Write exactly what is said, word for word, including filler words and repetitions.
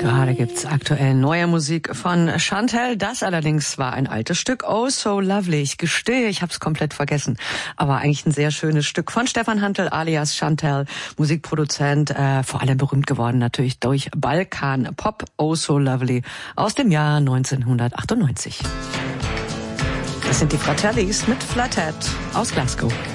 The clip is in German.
Gerade gibt's aktuell neue Musik von Chantel. Das allerdings war ein altes Stück. Oh, so lovely. Ich gestehe, ich hab's komplett vergessen. Aber eigentlich ein sehr schönes Stück von Stefan Hantl alias Chantel, Musikproduzent, äh, vor allem berühmt geworden natürlich durch Balkan Pop. Oh, so lovely aus dem Jahr neunzehnhundertachtundneunzig. Das sind die Fratellis mit Flathead aus Glasgow.